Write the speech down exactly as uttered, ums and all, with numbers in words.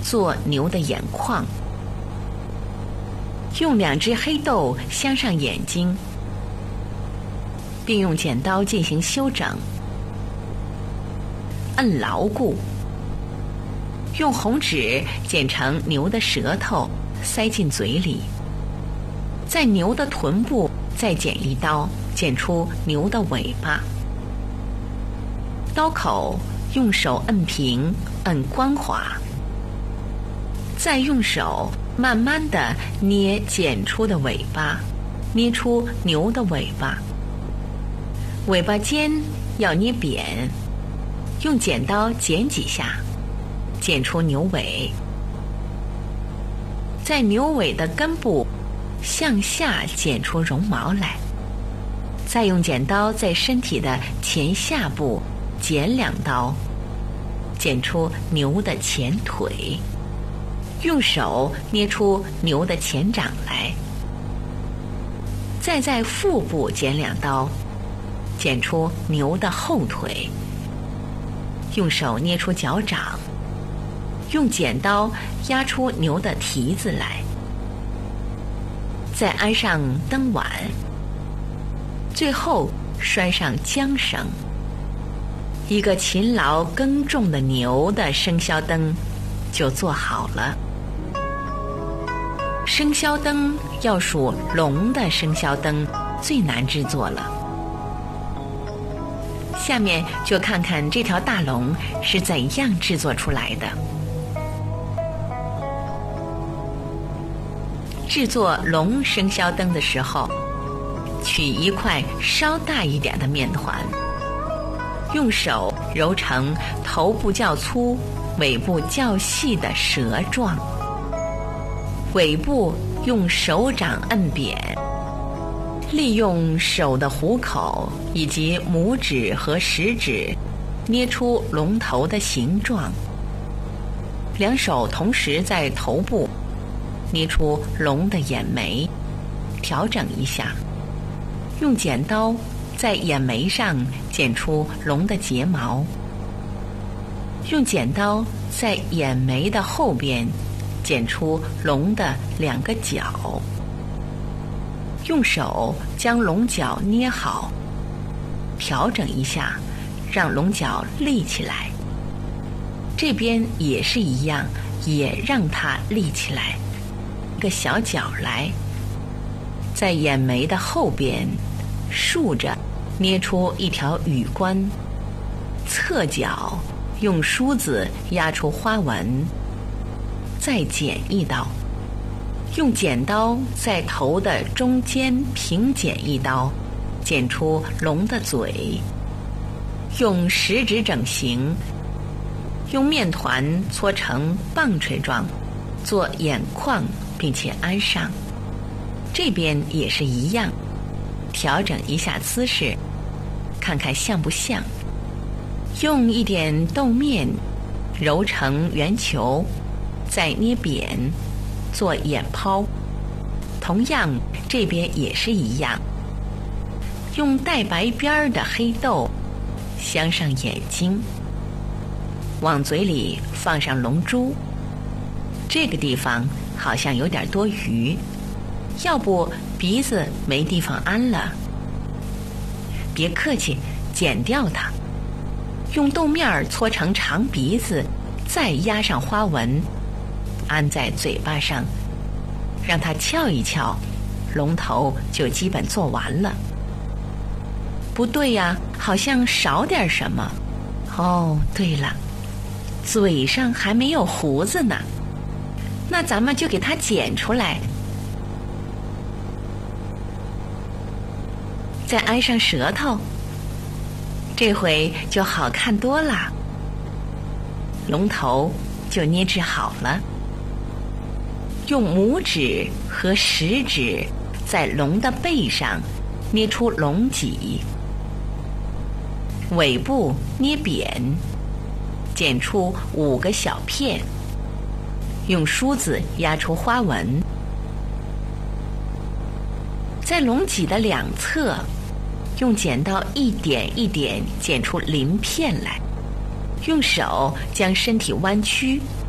做牛的眼眶，用两只黑豆镶上眼睛，并用剪刀进行修整，摁牢固，用红纸剪成牛的舌头，塞进嘴里，在牛的臀部再剪一刀，剪出牛的尾巴。刀口用手摁平，摁光滑，再用手慢慢地捏剪出的尾巴，捏出牛的尾巴。尾巴尖要捏扁，用剪刀剪几下，剪出牛尾。在牛尾的根部向下剪出绒毛来，再用剪刀在身体的前下部剪两刀，剪出牛的前腿。用手捏出牛的前掌来，再在腹部剪两刀，剪出牛的后腿。用手捏出脚掌，用剪刀压出牛的蹄子来，再安上灯碗，最后拴上缰绳。一个勤劳耕种的牛的生肖灯就做好了。生肖灯要数龙的生肖灯最难制作了。下面就看看这条大龙是怎样制作出来的。制作龙生肖灯的时候，取一块稍大一点的面团，用手揉成头部较粗、尾部较细的蛇状，尾部用手掌摁扁，利用手的虎口以及拇指和食指捏出龙头的形状，两手同时在头部捏出龙的眼眉，调整一下，用剪刀在眼眉上剪出龙的睫毛，用剪刀在眼眉的后边剪出龙的两个角，用手将龙角捏好，调整一下，让龙角立起来。这边也是一样，也让它立起来，一个小角来，在眼眉的后边竖着捏出一条羽冠，侧角用梳子压出花纹，再剪一刀，用剪刀在头的中间平剪一刀，剪出龙的嘴，用食指整形，用面团搓成棒槌状，做眼眶并且安上。这边也是一样，调整一下姿势，看看像不像。用一点豆面揉成圆球，再捏扁，做眼泡。同样这边也是一样，用带白边的黑豆镶上眼睛，往嘴里放上龙珠。这个地方好像有点多余，要不鼻子没地方安了。别客气，剪掉它，用豆面搓成长鼻子，再压上花纹，安在嘴巴上，让它翘一翘，龙头就基本做完了。不对呀，好像少点什么。哦，对了，嘴上还没有胡子呢，那咱们就给它剪出来，再安上舌头，这回就好看多了。龙头就捏制好了，用拇指和食指在龙的背上捏出龙脊，尾部捏扁，剪出五个小片，用梳子压出花纹，在龙脊的两侧用剪刀一点一点剪出鳞片来，用手将身体弯曲，